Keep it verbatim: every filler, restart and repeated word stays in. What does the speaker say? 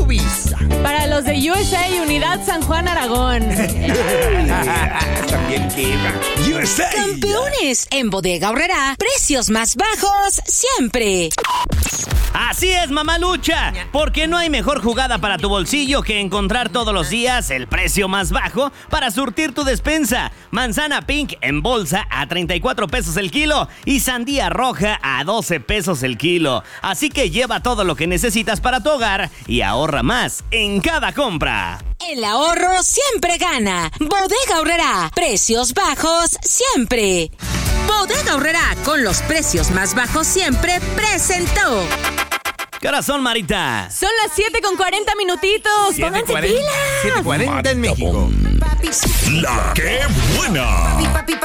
Visa. Para los de U S A, Unidad San Juan, Aragón. También quema. U S A. Campeones, en Bodega Aurrerá, precios más bajos siempre. Así es, mamalucha, porque no hay mejor jugada para tu bolsillo que encontrar todos los días el precio más bajo para surtir tu despensa. Manzana pink en bolsa a treinta y cuatro pesos el kilo y sandía roja a doce pesos el kilo. Así que lleva todo lo que necesitas para tu hogar y ahorra más en cada compra. El ahorro siempre gana. Bodega Aurrerá, precios bajos siempre. Bodega Aurrerá, con los precios más bajos siempre, presentó. ¿Qué hora son, Marita? Son las siete con cuarenta minutitos. Pónganse pilas. siete cuarenta en México. La que buena.